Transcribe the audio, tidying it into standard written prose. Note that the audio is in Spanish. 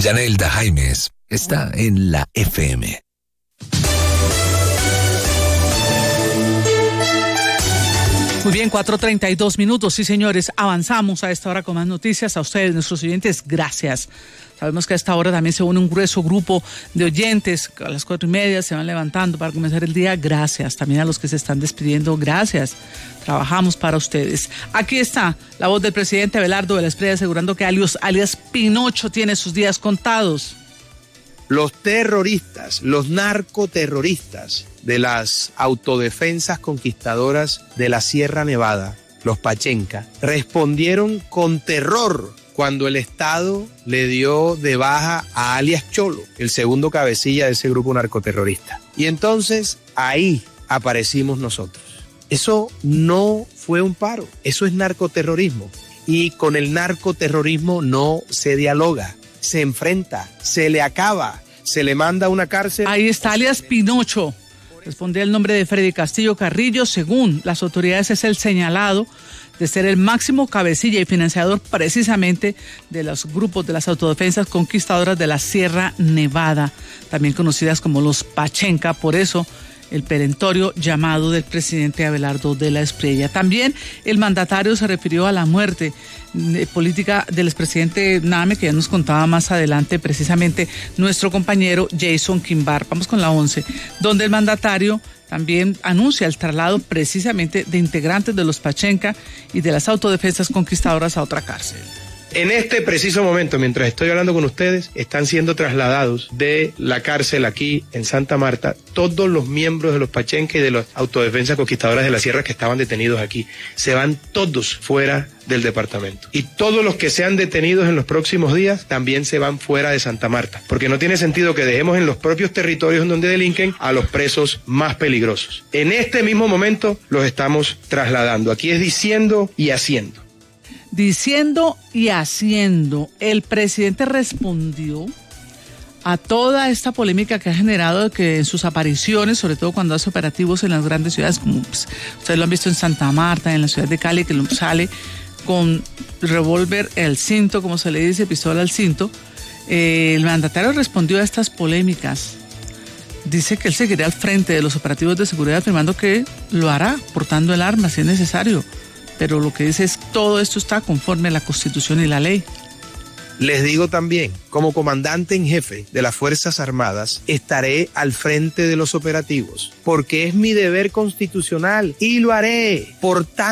Yanelda Jaimes está en la FM. Muy bien, 4:32. Sí, señores, avanzamos a esta hora con más noticias. A ustedes, nuestros oyentes, gracias. Sabemos que a esta hora también se une un grueso grupo de oyentes. A las 4:30 se van levantando para comenzar el día. Gracias. También a los que se están despidiendo, gracias. Trabajamos para ustedes. Aquí está la voz del presidente Abelardo de la Espriella asegurando que alias Pinocho tiene sus días contados. Los terroristas, los narcoterroristas de las autodefensas conquistadoras de la Sierra Nevada, los Pachenca, respondieron con terror cuando el Estado le dio de baja a alias Cholo, el segundo cabecilla de ese grupo narcoterrorista. Y entonces ahí aparecimos nosotros. Eso no fue un paro, eso es narcoterrorismo. Y con el narcoterrorismo no se dialoga, se enfrenta, se le acaba, se le manda a una cárcel. Ahí está alias Pinocho. Respondía el nombre de Freddy Castillo Carrillo. Según las autoridades, es el señalado de ser el máximo cabecilla y financiador precisamente de los grupos de las autodefensas conquistadoras de la Sierra Nevada, también conocidas como los Pachenca. Por eso el perentorio llamado del presidente Abelardo de la Espriella. También el mandatario se refirió a la muerte política del expresidente Name, que ya nos contaba más adelante precisamente nuestro compañero Jason Quimbar. Vamos con la 11, donde el mandatario también anuncia el traslado precisamente de integrantes de los Pachenca y de las autodefensas conquistadoras a otra cárcel. En este preciso momento, mientras estoy hablando con ustedes, están siendo trasladados de la cárcel aquí en Santa Marta todos los miembros de los Pachenca y de las autodefensas conquistadoras de la Sierra que estaban detenidos aquí. Se van todos fuera del departamento. Y todos los que sean detenidos en los próximos días también se van fuera de Santa Marta, porque no tiene sentido que dejemos en los propios territorios en donde delinquen a los presos más peligrosos. En este mismo momento los estamos trasladando. Aquí es diciendo y haciendo. Diciendo y haciendo. El presidente respondió a toda esta polémica que ha generado que en sus apariciones, sobre todo cuando hace operativos en las grandes ciudades, como pues, ustedes lo han visto en Santa Marta, en la ciudad de Cali, que sale con revólver al cinto, como se le dice, pistola al cinto. El mandatario respondió a estas polémicas. Dice que él seguirá al frente de los operativos de seguridad, afirmando que lo hará portando el arma si es necesario. Pero lo que dice es que todo esto está conforme a la Constitución y la ley. Les digo también, como comandante en jefe de las Fuerzas Armadas, estaré al frente de los operativos, porque es mi deber constitucional y lo haré. Por tanto,